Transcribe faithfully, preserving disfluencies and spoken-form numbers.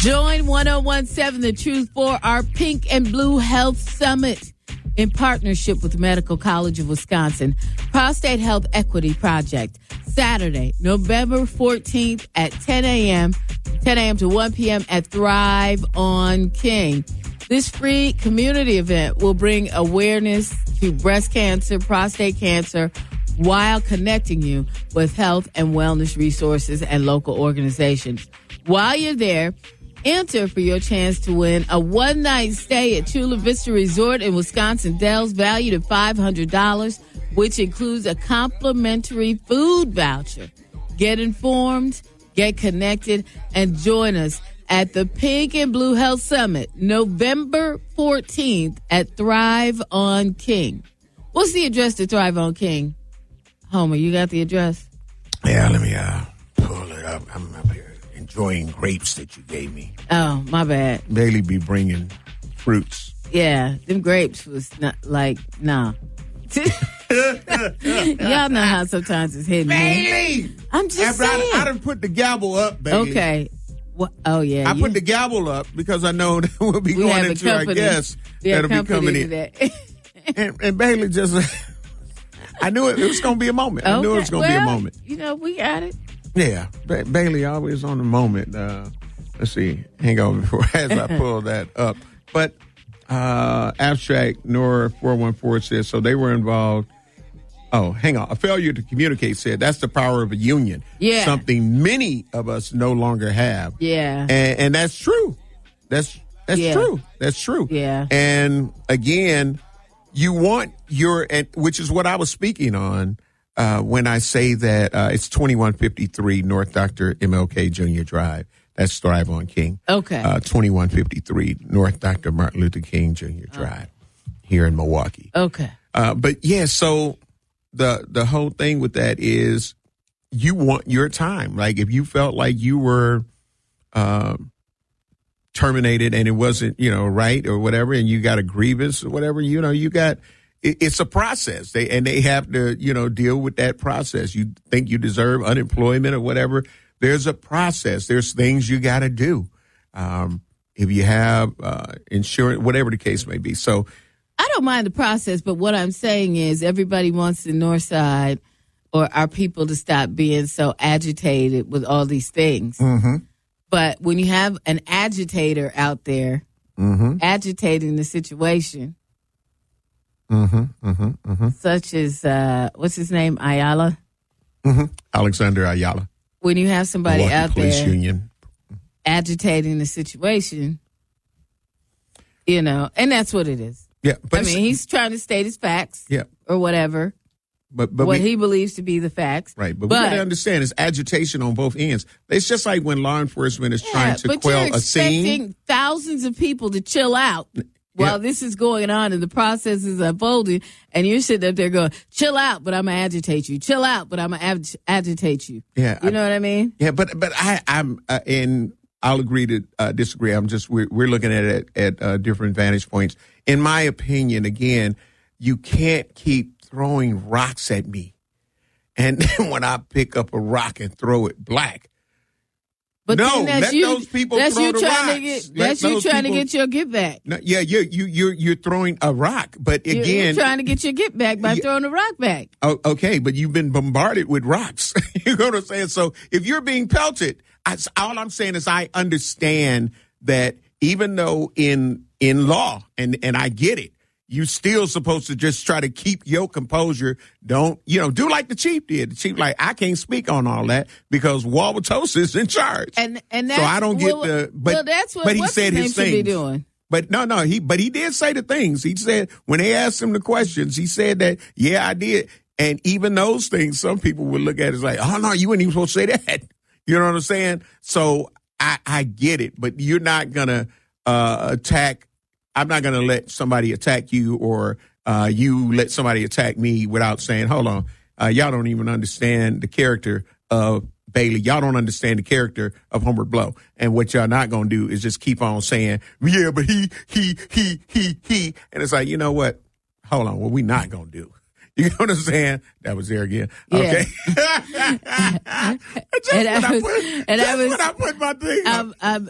Join one oh one seven The Truth for our Pink and Blue Health Summit in partnership with the Medical College of Wisconsin Prostate Health Equity Project. Saturday, November fourteenth at ten a.m., ten a.m. to one p.m. at Thrive on King. This free community event will bring awareness to breast cancer, prostate cancer, while connecting you with health and wellness resources and local organizations. While you're there, enter for your chance to win a one-night stay at Chula Vista Resort in Wisconsin Dells, valued at five hundred dollars, which includes a complimentary food voucher. Get informed, get connected, and join us at the Pink and Blue Health Summit, November fourteenth at Thrive on King. What's the address to Thrive on King? Homer, you got the address? Yeah, let me uh, pull it up. I'm up here enjoying grapes that you gave me. Oh, my bad. Bailey be bringing fruits. Yeah, them grapes was not like, nah. Y'all know how sometimes it's hidden. Bailey! I'm just After saying. I, I done put the gavel up, baby. Okay. What? Oh, yeah. I you, put the gavel up because I know that we'll be we going have into a our company. guests Yeah, that'll be coming in. That. and, and Bailey just, I knew it, it was going to be a moment. I Okay. knew it was going to well, be a moment. You know, we got it. Yeah, ba- Bailey always on the moment. Uh, let's see, hang on before as I pull that up. But uh, abstract N O R four one four says so they were involved. Oh, hang on. A failure to communicate said that's the power of a union. Yeah, something many of us no longer have. Yeah, and, and that's true. That's that's yeah. true. That's true. Yeah, and again, you want your, and which is what I was speaking on. Uh, when I say that uh, it's twenty-one fifty-three North Doctor M L K Junior Drive. That's Thrive on King. Okay. Uh, twenty-one fifty-three North Doctor Martin Luther King Junior Drive here in Milwaukee. Okay. Uh, but yeah, so the the whole thing with that is you want your time. Like if you felt like you were um, terminated and it wasn't, you know, right or whatever, and you got a grievance or whatever, you know, you got – it's a process, they and they have to, you know, deal with that process. You think you deserve unemployment or whatever. There's a process. There's things you got to do. Um, if you have uh, insurance, whatever the case may be. So I don't mind the process, but what I'm saying is everybody wants the North Side or our people to stop being so agitated with all these things. Mm-hmm. But when you have an agitator out there mm-hmm. agitating the situation, Mm-hmm, mm-hmm, mm-hmm. such as, uh, what's his name, Ayala? Mm-hmm. Alexander Ayala. When you have somebody Milwaukee out Police there Union. agitating the situation, you know, and that's what it is. Yeah, but I mean, he's trying to state his facts yeah. or whatever, but, but what we, he believes to be the facts. Right, but, but we got to understand it's agitation on both ends. It's just like when law enforcement is yeah, trying to but quell you're a scene. expecting thousands of people to chill out while yeah. this is going on and the process is unfolding, and you're sitting up there going, chill out, but I'm going to agitate you. Chill out, but I'm going to ag- agitate you. Yeah, You I, know what I mean? Yeah, but but I, I'm uh, and I'll agree to uh, disagree. I'm just we're, we're looking at it at uh, different vantage points. In my opinion, again, you can't keep throwing rocks at me, and then when I pick up a rock and throw it black. But no, then that's let you, those people that's throw you the trying rocks. to get Let that's you those trying people, to get your get back. No, yeah, you you you you're throwing a rock, but again, you're, you're trying to get your get back by you, throwing a rock back. Oh, okay, but you've been bombarded with rocks. You know what I'm saying? So if you're being pelted, I, all I'm saying is I understand that even though in in law, and and I get it, you still supposed to just try to keep your composure. Don't, you know, do like the chief did. The chief, like, I can't speak on all that because Wauwatosa is in charge. And and that's, so I don't get well, the, but, well, that's what but he what's said his, his name things. should be doing. But no, no, he, but he did say the things. He said, when they asked him the questions, he said that, yeah, I did. And even those things, some people would look at it as like, oh no, you weren't even supposed to say that. You know what I'm saying? So I, I get it, but you're not going to uh, attack. I'm not going to let somebody attack you or uh, you let somebody attack me without saying, hold on, uh, y'all don't even understand the character of Bailey. Y'all don't understand the character of Homer Blow. And what y'all not going to do is just keep on saying, yeah, but he, he, he, he, he. And it's like, you know what? Hold on. What we not going to do? You know what I'm saying? That was there again. Okay. Yeah. just and when I I was, put, and just I was, when I put my thing I'm, I'm,